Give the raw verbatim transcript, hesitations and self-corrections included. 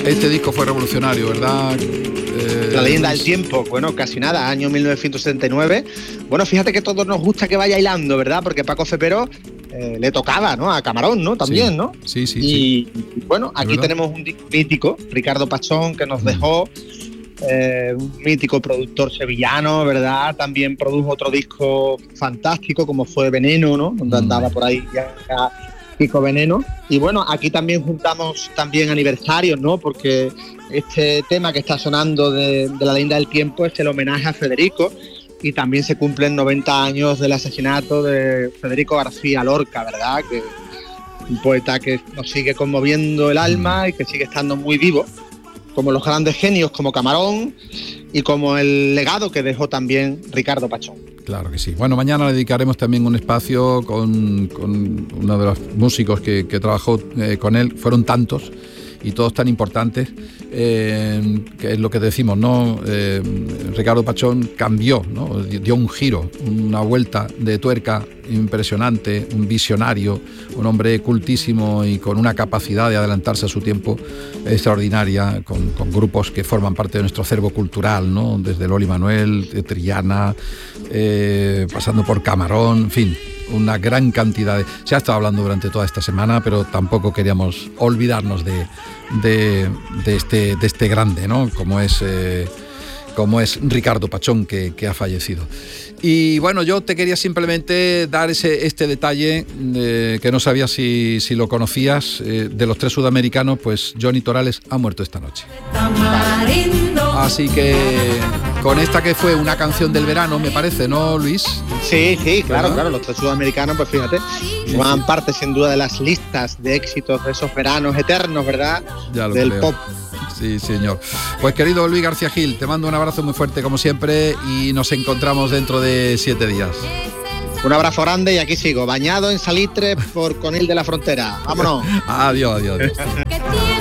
Este disco fue revolucionario, ¿verdad? Eh, La leyenda del tiempo, bueno, casi nada, año mil novecientos setenta y nueve. Bueno, fíjate que a todos nos gusta que vaya hilando, ¿verdad? Porque Paco Cepero eh, le tocaba, ¿no? A Camarón, ¿no? También, sí, ¿no? Sí, sí, y, sí. Y bueno, aquí tenemos un disco mítico, Ricardo Pachón, que nos dejó, eh, un mítico productor sevillano, ¿verdad? También produjo otro disco fantástico como fue Veneno, ¿no? Donde andaba por ahí ya Kiko Veneno. Y bueno, aquí también juntamos también aniversarios, ¿no? Porque este tema que está sonando de, de La leyenda del tiempo es el homenaje a Federico, y también se cumplen noventa años del asesinato de Federico García Lorca, ¿verdad? Que un poeta que nos sigue conmoviendo el alma y que sigue estando muy vivo, como los grandes genios como Camarón y como el legado que dejó también Ricardo Pachón. Claro que sí. Bueno, mañana le dedicaremos también un espacio con, con uno de los músicos que, que trabajó eh, con él. Fueron tantos y todos tan importantes, eh, que es lo que decimos, ¿no? Eh, Ricardo Pachón cambió, ¿no? Dio un giro, una vuelta de tuerca impresionante, un visionario, un hombre cultísimo y con una capacidad de adelantarse a su tiempo extraordinaria, con, con grupos que forman parte de nuestro acervo cultural, ¿no? Desde Loli Manuel, de Triana, eh, pasando por Camarón, en fin, una gran cantidad de... Se ha estado hablando durante toda esta semana, pero tampoco queríamos olvidarnos de, de, de, este, de este grande, ¿no? Como es, eh, como es Ricardo Pachón, que, que ha fallecido. Y bueno, yo te quería simplemente dar ese, este detalle, eh, que no sabía si, si lo conocías, eh, de los tres sudamericanos, pues Johnny Torales ha muerto esta noche. Así que con esta que fue una canción del verano, me parece, ¿no, Luis? Sí, sí, claro, ¿verdad? Claro, los tres sudamericanos, pues fíjate, forman parte sin duda de las listas de éxitos de esos veranos eternos, ¿verdad? Ya lo del creo. Pop. Sí, señor. Pues querido Luis García Gil, te mando un abrazo muy fuerte como siempre y nos encontramos dentro de siete días. Un abrazo grande y aquí sigo, bañado en salitre por Conil de la Frontera. Vámonos. Adiós, adiós, adiós.